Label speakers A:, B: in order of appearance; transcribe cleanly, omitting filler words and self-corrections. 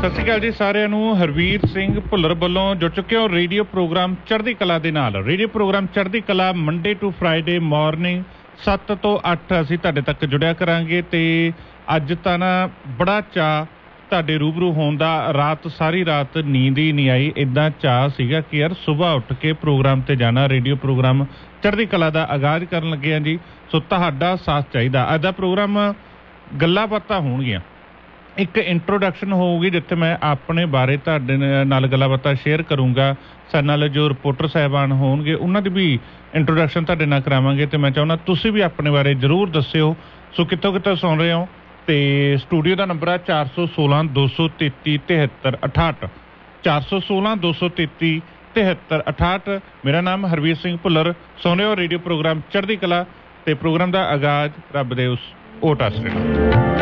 A: ਸਤਿ ਸ਼੍ਰੀ ਅਕਾਲ ਜੀ ਸਾਰਿਆਂ ਨੂੰ। ਹਰਵੀਰ ਸਿੰਘ ਭੁੱਲਰ ਵੱਲੋਂ ਜੁੜ ਚੁੱਕੇ ਹੋ ਰੇਡੀਓ ਪ੍ਰੋਗਰਾਮ ਚੜ੍ਹਦੀ ਕਲਾ ਦੇ ਨਾਲ। ਰੇਡੀਓ ਪ੍ਰੋਗਰਾਮ ਚੜ੍ਹਦੀ ਕਲਾ ਮੰਡੇ ਟੂ ਫਰਾਈਡੇ ਮਾਰਨਿੰਗ 7 ਤੋਂ 8 ਅਸੀਂ ਤੁਹਾਡੇ ਤੱਕ ਜੁੜਿਆ ਕਰਾਂਗੇ। ਤੇ ਅੱਜ ਤਾਂ ਨਾ ਬੜਾ ਚਾਅ ਤੁਹਾਡੇ ਰੂਬਰੂ ਹੋਣ ਦਾ। ਰਾਤ ਸਾਰੀ ਰਾਤ ਨੀਂਦ ਹੀ ਨਹੀਂ ਆਈ, ਇੱਦਾਂ ਚਾਅ ਸੀਗਾ ਕਿ ਯਾਰ ਸੁਬਾਹ ਉੱਠ ਕੇ ਪ੍ਰੋਗਰਾਮ ਤੇ ਜਾਣਾ। ਰੇਡੀਓ ਪ੍ਰੋਗਰਾਮ ਚੜ੍ਹਦੀ ਕਲਾ ਦਾ ਆਗਾਜ਼ ਕਰਨ ਲੱਗੇ ਹਾਂ ਜੀ, ਸੋ ਤੁਹਾਡਾ ਸਾਥ ਚਾਹੀਦਾ। ਅੱਜ ਦਾ ਪ੍ਰੋਗਰਾਮ ਗੱਲਾਂ ਬਾਤਾਂ ਹੋਣਗੀਆਂ, ਇੱਕ ਇੰਟਰੋਡਕਸ਼ਨ ਹੋਊਗੀ ਜਿੱਥੇ ਮੈਂ ਆਪਣੇ ਬਾਰੇ ਤੁਹਾਡੇ ਨਾਲ ਗੱਲਾਂ ਬਾਤਾਂ ਸ਼ੇਅਰ ਕਰੂੰਗਾ। ਸਾਡੇ ਨਾਲ ਜੋ ਰਿਪੋਰਟਰ ਸਾਹਿਬਾਨ ਹੋਣਗੇ ਉਹਨਾਂ ਦੀ ਵੀ ਇੰਟਰੋਡਕਸ਼ਨ ਤੁਹਾਡੇ ਨਾਲ ਕਰਾਵਾਂਗੇ। ਤੇ ਮੈਂ ਚਾਹੁੰਦਾ ਤੁਸੀਂ ਵੀ ਆਪਣੇ ਬਾਰੇ ਜ਼ਰੂਰ ਦੱਸਿਓ। ਸੋ ਕਿੱਥੋਂ ਕਿੱਥੋਂ ਸੁਣ ਰਹੇ ਹੋ। ਤੇ ਸਟੂਡੀਓ ਦਾ ਨੰਬਰ ਆ 416 233 73 68 416 233 73 68। ਮੇਰਾ ਨਾਮ ਹਰਵੀਰ ਸਿੰਘ ਭੁੱਲਰ। ਸੁਣ ਰਹੇ ਹੋ ਰੇਡੀਓ ਪ੍ਰੋਗਰਾਮ ਚੜ੍ਹਦੀ ਕਲਾ ਤੇ ਪ੍ਰੋਗਰਾਮ ਦਾ ਆਗਾਜ਼ ਰੱਬ ਦੇ ਉਸ ਓਟ ਆਸਰੇ।